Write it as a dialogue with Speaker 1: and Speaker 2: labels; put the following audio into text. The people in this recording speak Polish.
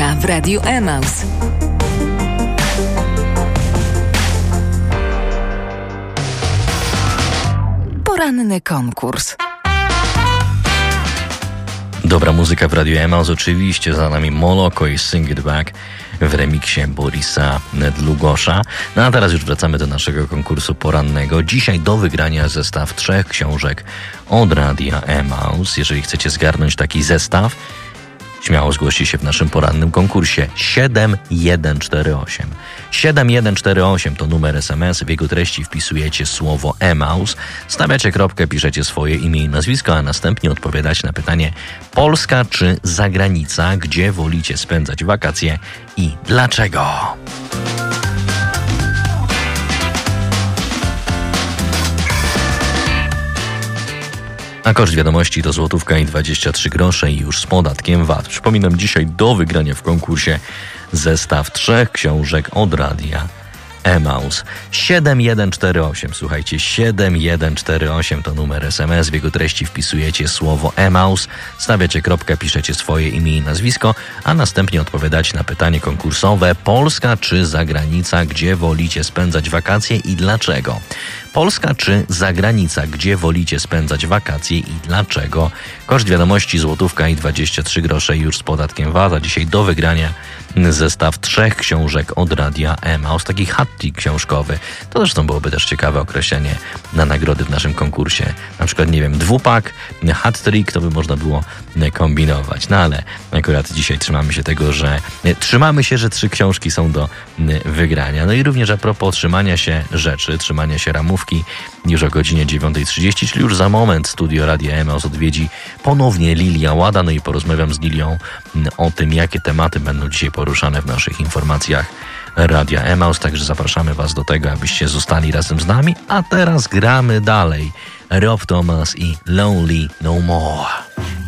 Speaker 1: muzyka w Radiu Emaus. Poranny konkurs.
Speaker 2: Dobra muzyka w Radiu Emaus, oczywiście za nami Moloko i Sing It Back w remiksie Borisa Długosza. No a teraz już wracamy do naszego konkursu porannego. Dzisiaj do wygrania zestaw 3 książek od Radia Emaus. Jeżeli chcecie zgarnąć taki zestaw, śmiało zgłoście się w naszym porannym konkursie 7148. 7148 to numer SMS, w jego treści wpisujecie słowo Emaus, stawiacie kropkę, piszecie swoje imię i nazwisko, a następnie odpowiadacie na pytanie Polska czy zagranica, gdzie wolicie spędzać wakacje i dlaczego? A koszt wiadomości to złotówka i 23 grosze i już z podatkiem VAT. Przypominam, dzisiaj do wygrania w konkursie zestaw 3 książek od Radia Emaus. 7148, słuchajcie, 7148 to numer SMS, w jego treści wpisujecie słowo Emaus, stawiacie kropkę, piszecie swoje imię i nazwisko, a następnie odpowiadacie na pytanie konkursowe Polska czy zagranica, gdzie wolicie spędzać wakacje i dlaczego? Polska czy zagranica, gdzie wolicie spędzać wakacje i dlaczego? Koszt wiadomości złotówka i 23 grosze już z podatkiem VAT, a dzisiaj do wygrania zestaw 3 książek od Radia Emaus, taki hat-trick książkowy. To zresztą byłoby też ciekawe określenie na nagrody w naszym konkursie. Na przykład, nie wiem, dwupak, hat-trick, to by można było kombinować. No ale akurat dzisiaj trzymamy się, że 3 książki są do wygrania. No i również a propos trzymania się rzeczy, trzymania się ramówki, już o godzinie 9:30, czyli już za moment studio Radia Emaus odwiedzi ponownie Lilia Łada, no i porozmawiam z Lilią o tym, jakie tematy będą dzisiaj poruszane w naszych informacjach Radia Emaus, także zapraszamy Was do tego, abyście zostali razem z nami, a teraz gramy dalej. Rob Thomas i Lonely No More.